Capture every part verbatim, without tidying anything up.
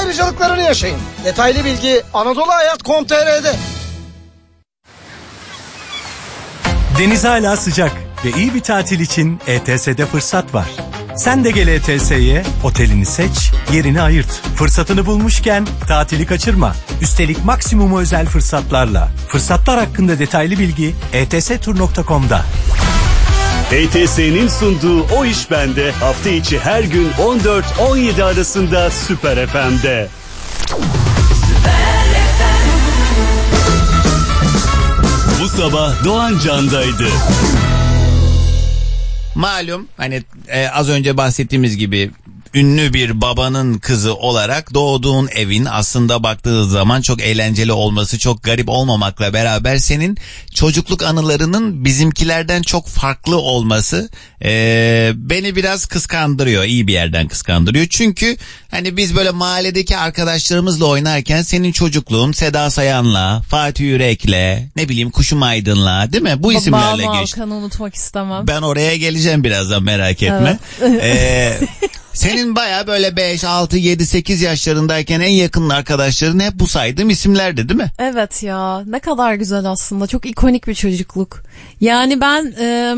ayrıcalıklarını yaşayın. Detaylı bilgi anadolu hayat nokta com nokta tr'de. Deniz hala sıcak ve iyi bir tatil için E T S'de fırsat var. Sen de gel E T S'ye, otelini seç, yerini ayırt. Fırsatını bulmuşken tatili kaçırma. Üstelik maksimum özel fırsatlarla. Fırsatlar hakkında detaylı bilgi e t s tur nokta com'da. E T S'nin sunduğu O İş Bende hafta içi her gün on dört on yedi arasında Süper F M'de. Bu sabah Doğan Can'daydı. Malum hani e, az önce bahsettiğimiz gibi ünlü bir babanın kızı olarak doğduğun evin aslında baktığı zaman çok eğlenceli olması, çok garip olmamakla beraber senin çocukluk anılarının bizimkilerden çok farklı olması e, beni biraz kıskandırıyor, iyi bir yerden kıskandırıyor. Çünkü hani biz böyle mahalledeki arkadaşlarımızla oynarken senin çocukluğun Seda Sayan'la, Fatih Yürek'le, ne bileyim Kuşum Aydın'la, değil mi? Bu isimlerle Banu geçti. Alkan'ı unutmak istemem. Ben oraya geleceğim birazdan, merak etme. Evet. Ee, senin baya böyle beş, altı, yedi, sekiz yaşlarındayken en yakın arkadaşların hep bu saydığım isimlerdi, değil mi? Evet ya, ne kadar güzel aslında, çok ikonik bir çocukluk. Yani ben e,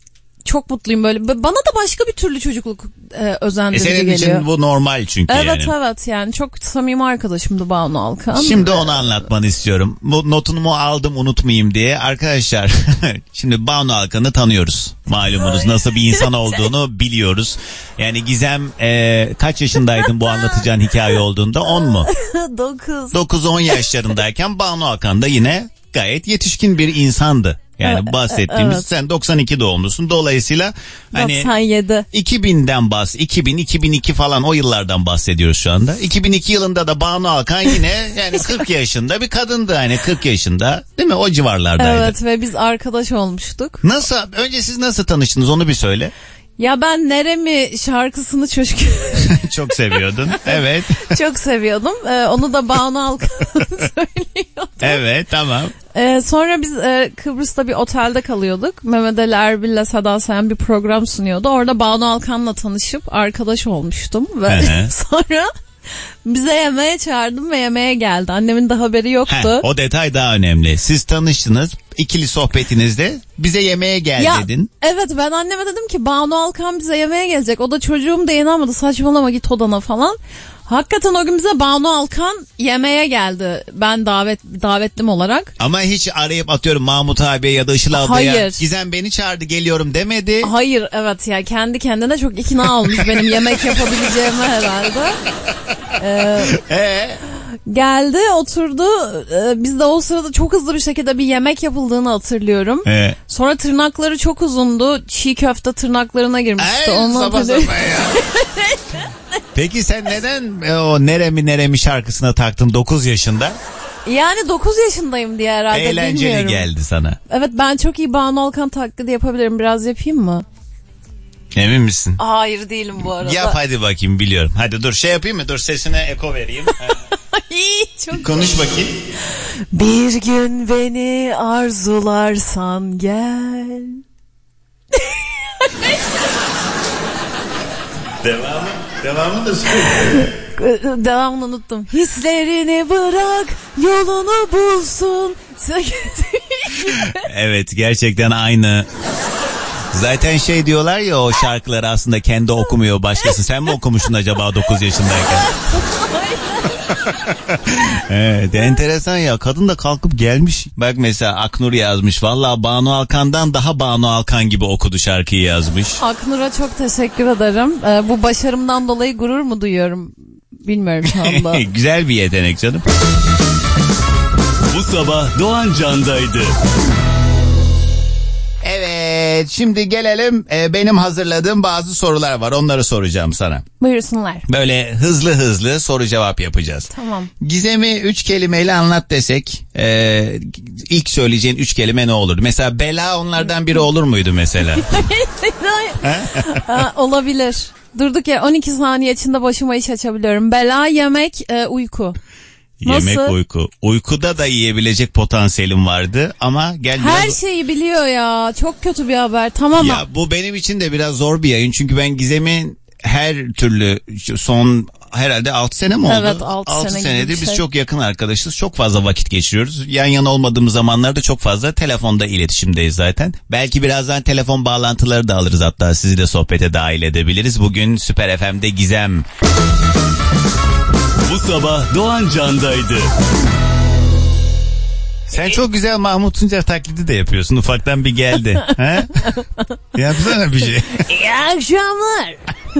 çok mutluyum böyle. Bana da başka bir türlü çocukluk e, özendirici e senin geliyor. için bu normal çünkü evet, yani. Evet evet yani çok samimi arkadaşımdı Banu Alkan. Şimdi onu anlatmanı istiyorum. Bu notumu aldım unutmayayım diye. Arkadaşlar şimdi Banu Alkan'ı tanıyoruz. Malumunuz nasıl bir insan olduğunu biliyoruz. Yani Gizem e, kaç yaşındaydın bu anlatacağın hikaye olduğunda? on mu? dokuz. dokuz on yaşlarındayken Banu Alkan da yine gayet yetişkin bir insandı. Yani evet, bahsettiğimiz evet. Sen doksan iki doğumlusun. Dolayısıyla hani doksan yedi. iki binden bahs iki bin iki bin iki falan, o yıllardan bahsediyoruz şu anda. iki bin iki yılında da Banu Alkan yine yani kırk yaşında bir kadındı, hani kırk yaşında, değil mi? O civarlardaydı. Evet, ve biz arkadaş olmuştuk. Nasıl? Önce siz nasıl tanıştınız, onu bir söyle. Ya ben Neremi şarkısını çocuk çok seviyordun. Evet. Çok seviyordum. Ee, onu da Banu Alkan söylüyordu. Evet, tamam. Ee, sonra biz e, Kıbrıs'ta bir otelde kalıyorduk. Mehmet Ali Erbil'le Seda Sayan bir program sunuyordu. Orada Banu Alkan'la tanışıp arkadaş olmuştum. Ve sonra bize yemeğe çağırdım ve yemeğe geldi. Annemin de haberi yoktu. Heh, o detay daha önemli. Siz tanıştınız, ikili sohbetinizde bize yemeğe gel ya, dedin. Evet, ben anneme dedim ki Banu Alkan bize yemeğe gelecek. O da çocuğum da inanmadı, saçmalama git odana falan. Hakikaten o gün bize Banu Alkan yemeğe geldi. Ben davet davetlim olarak. Ama hiç arayıp atıyorum Mahmut abiye ya da Işıl ablaya Hayır. Gizem beni çağırdı geliyorum demedi. Hayır, evet ya, kendi kendine çok ikna olmuş benim yemek yapabileceğime herhalde. Ee, ee? Geldi, oturdu. Ee, biz de o sırada çok hızlı bir şekilde bir yemek yapıldığını hatırlıyorum. Ee? Sonra tırnakları çok uzundu. Çiğ köfte tırnaklarına girmişti. Ay, Onu sabah hatırlıyorum. sabah ya. Peki sen neden e, o Neremi Neremi şarkısına taktın dokuz yaşında? Yani dokuz yaşındayım diye herhalde, eğlenceli bilmiyorum. geldi sana. Evet, ben çok iyi Banu Alkan taklidi yapabilirim. Biraz yapayım mı? Emin misin? Hayır, değilim bu arada. Yap hadi bakayım, biliyorum. Hadi dur şey yapayım mı? Dur sesine eko vereyim. Çok konuş bakayım. Bir gün beni arzularsan gel. Devamı, devamı da söyle. Devamını unuttum. Hislerini bırak, yolunu bulsun. Evet, gerçekten aynı. Zaten şey diyorlar ya, o şarkıları aslında kendi okumuyor başkası. Sen mi okumuşsun acaba dokuz yaşındayken? Evet, enteresan ya, kadın da kalkıp gelmiş. Bak mesela Aknur yazmış. Vallahi Banu Alkan'dan daha Banu Alkan gibi okudu şarkıyı yazmış. Aknur'a çok teşekkür ederim. Ee, bu başarımdan dolayı gurur mu duyuyorum bilmiyorum şu anda. Güzel bir yetenek canım. Bu sabah Doğan Can'daydı. Evet, şimdi gelelim e, benim hazırladığım bazı sorular var, onları soracağım sana. Buyursunlar. Böyle hızlı hızlı soru cevap yapacağız. Tamam. Gizem'i üç kelimeyle anlat desek e, ilk söyleyeceğin üç kelime ne olur? Mesela bela onlardan biri olur muydu mesela? Aa, olabilir. Durduk ya, on iki saniye içinde başıma iş açabiliyorum. Bela, yemek, e, uyku. Yemek, Nasıl? uyku. Uykuda da yiyebilecek potansiyelim vardı ama gel her biraz... şeyi biliyor ya. Çok kötü bir haber. Tamam. Ya bu benim için de biraz zor bir yayın. Çünkü ben Gizem'in her türlü son herhalde altı sene mi oldu? Evet, altı sene senedir gibi biz şey. çok yakın arkadaşız. Çok fazla vakit geçiriyoruz. Yan yana olmadığımız zamanlarda çok fazla telefonda iletişimdeyiz zaten. Belki birazdan telefon bağlantıları da alırız, hatta sizi de sohbete dahil edebiliriz. Bugün Süper F M'de Gizem. Bu sabah Doğan Can'daydı. Sen çok güzel Mahmut Tuncer taklidi de yapıyorsun. Ufaktan bir geldi. He? Yapsana bir şey. İyi akşamlar.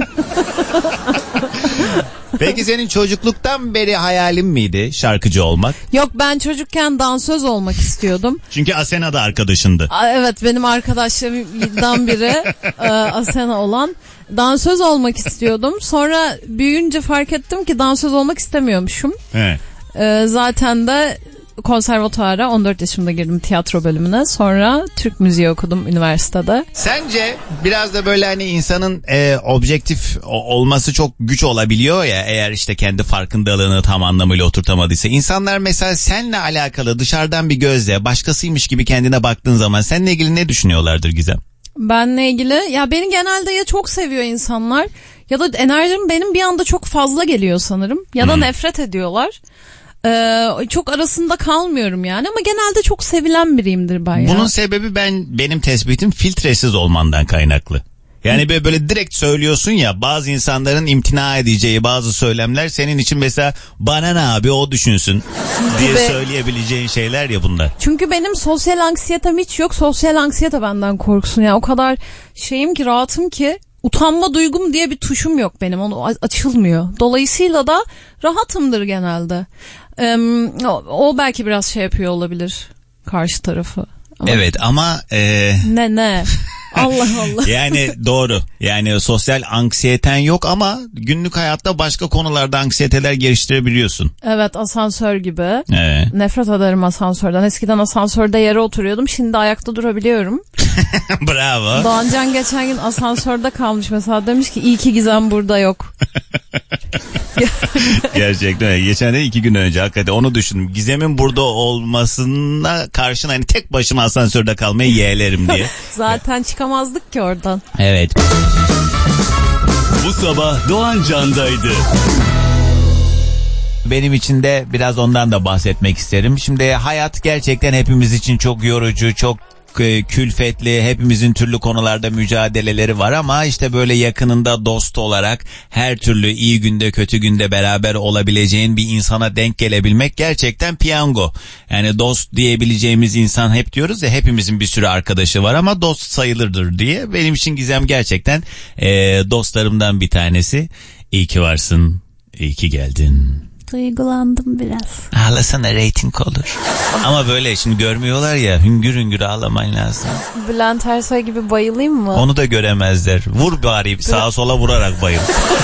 Peki senin çocukluktan beri hayalin miydi şarkıcı olmak? Yok, ben çocukken dansöz olmak istiyordum. Çünkü Asena da arkadaşındı. Aa, evet, benim arkadaşlarımdan biri e, Asena olan. Dansöz olmak istiyordum. Sonra büyüyünce fark ettim ki dansöz olmak istemiyormuşum. He. E, zaten de konservatuara on dört yaşımda girdim, tiyatro bölümüne. Sonra Türk müziği okudum üniversitede. Sence biraz da böyle hani insanın e, objektif o- olması çok güç olabiliyor ya, eğer işte kendi farkındalığını tam anlamıyla oturtamadıysa. İnsanlar mesela seninle alakalı dışarıdan bir gözle başkasıymış gibi kendine baktığın zaman seninle ilgili ne düşünüyorlardır Gizem? Benle ilgili, ya beni genelde ya çok seviyor insanlar ya da enerjim benim bir anda çok fazla geliyor sanırım, ya da hmm. nefret ediyorlar. Ee, çok arasında kalmıyorum yani, ama genelde çok sevilen biriyimdir ben ya. Bunun sebebi ben benim tespitim filtresiz olmandan kaynaklı. Yani böyle, böyle direkt söylüyorsun ya, bazı insanların imtina edeceği bazı söylemler senin için mesela bana ne abi o düşünsün diye gibi söyleyebileceğin şeyler ya bunlar. Çünkü benim sosyal anksiyetem hiç yok. Sosyal anksiyete benden korksun ya. O kadar şeyim ki, rahatım ki. Utanma duygum diye bir tuşum yok benim. Onu açılmıyor. Dolayısıyla da rahatımdır genelde. Ee, o, o belki biraz şey yapıyor olabilir karşı tarafı. Ama evet ama e... ne ne Allah Allah. Yani doğru. Yani sosyal anksiyeten yok ama günlük hayatta başka konularda anksiyeteler geliştirebiliyorsun. Evet, asansör gibi. Evet. Nefret ederim asansörden. Eskiden asansörde yere oturuyordum. Şimdi ayakta durabiliyorum. Bravo. Doğancan geçen gün asansörde kalmış mesela. Demiş ki iyi ki Gizem burada yok. Gerçekten öyle. Geçen de iki gün önce hakikaten onu düşündüm. Gizem'in burada olmasına karşın hani tek başıma asansörde kalmayı yeğlerim diye. Zaten çıkamazdık ki oradan. Evet. Bu sabah Doğan Can'daydı. Benim için de biraz ondan da bahsetmek isterim. Şimdi hayat gerçekten hepimiz için çok yorucu, çok külfetli, hepimizin türlü konularda mücadeleleri var ama işte böyle yakınında dost olarak her türlü iyi günde kötü günde beraber olabileceğin bir insana denk gelebilmek gerçekten piyango. Yani dost diyebileceğimiz insan, hep diyoruz ya hepimizin bir sürü arkadaşı var ama dost sayılırdır diye. Benim için Gizem gerçekten e, dostlarımdan bir tanesi. İyi ki varsın, iyi ki geldin. Duygulandım biraz. Ağlasana, reyting olur. Ama böyle şimdi görmüyorlar ya, hüngür hüngür ağlaman lazım. Bülent Ersoy gibi bayılayım mı? Onu da göremezler. Vur bari, sağa sola vurarak bayıl.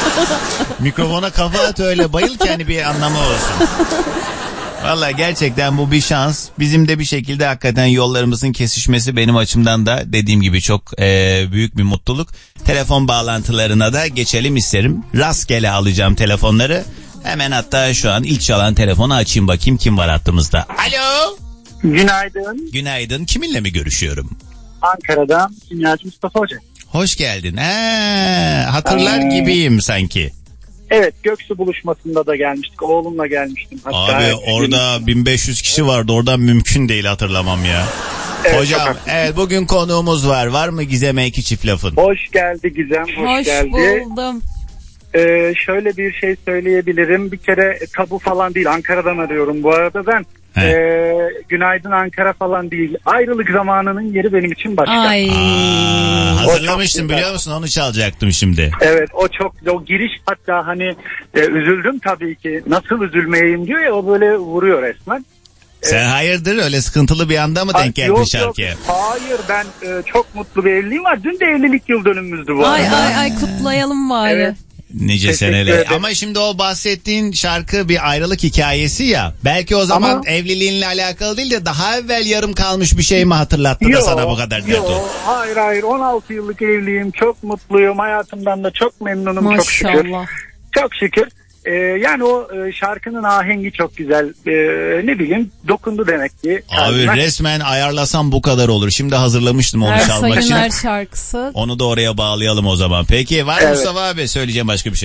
Mikrofona kafa at, öyle bayıl ki hani bir anlamı olsun. Vallahi gerçekten bu bir şans. Bizim de bir şekilde hakikaten yollarımızın kesişmesi benim açımdan da dediğim gibi çok e, büyük bir mutluluk. Telefon bağlantılarına da geçelim isterim. Rastgele alacağım telefonları. Hemen hatta şu an ilk çalan telefonu açayım, bakayım kim var hattımızda. Alo. Günaydın. Günaydın. Kiminle mi görüşüyorum? Ankara'dan Kimyacı Mustafa Hoca. Hoş geldin. He, hatırlar ee, gibiyim sanki. Evet, Göksu buluşmasında da gelmiştik. Oğlumla gelmiştim. Hatta abi orada gün... bin beş yüz kişi vardı. Oradan mümkün değil hatırlamam ya. Evet, hocam evet, bugün konuğumuz var. Var mı Gizem'e iki çift lafın? Hoş geldi Gizem. Hoş, hoş geldi. buldum. Ee, şöyle bir şey söyleyebilirim. Bir kere tabu falan değil. Ankara'dan arıyorum bu arada ben. Ee, günaydın Ankara falan değil. Ayrılık zamanının yeri benim için başka. Ay. Aa, hazırlamıştım biliyor musun? Onu çalacaktım şimdi. Evet, o çok, o giriş hatta hani e, üzüldüm tabii ki. Nasıl üzülmeyeyim diyor ya, o böyle vuruyor resmen. Sen hayırdır, öyle sıkıntılı bir anda mı denk geldin şarkıya? Yok, hayır, ben e, çok mutlu bir evliliğim var. Dün de evlilik yıl dönümümüzdü bu ay, arada. Ay ay kutlayalım bari. Evet. Nice seneler. Ama şimdi o bahsettiğin şarkı bir ayrılık hikayesi ya. Belki o zaman ama evliliğinle alakalı değil de daha evvel yarım kalmış bir şey mi hatırlattı yo, da sana bu kadar dert o? Hayır hayır, on altı yıllık evliyim. Çok mutluyum. Hayatımdan da çok memnunum. Maşallah. Çok şükür. Çok şükür. Ee, yani o e, şarkının ahengi çok güzel. Ee, ne bileyim, dokundu demek ki. Abi kalbime. Resmen ayarlasam bu kadar olur. Şimdi hazırlamıştım onu her çalmak için. Her şarkısı. Onu da oraya bağlayalım o zaman. Peki var mı evet. Mustafa abi, söyleyeceğim başka bir şey?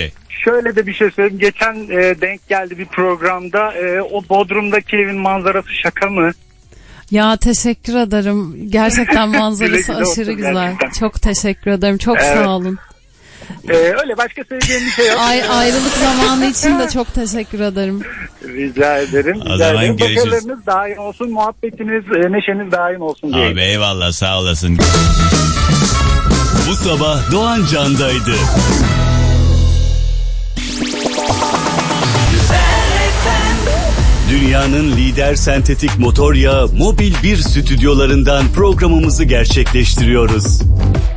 şöyle de bir şey söyleyeyim. Geçen e, denk geldi bir programda. E, o Bodrum'daki evin manzarası şaka mı? Ya teşekkür ederim. Gerçekten manzarası Güle güle aşırı olsun güzel. gerçekten. Çok teşekkür ederim. Çok Evet. sağ olun. E, öyle başka söyleyeceğim bir şey yok. Ay, ayrılık zamanı için de çok teşekkür ederim. Rica ederim. O Rica zaman ederim. görüşürüz. Başarılarınız daim olsun. Muhabbetiniz, e, neşeniz daim olsun diye. Abi eyvallah, sağ olasın. Bu sabah Doğan Can'daydı. Dünyanın lider sentetik motor yağı Mobil bir stüdyolarından programımızı gerçekleştiriyoruz.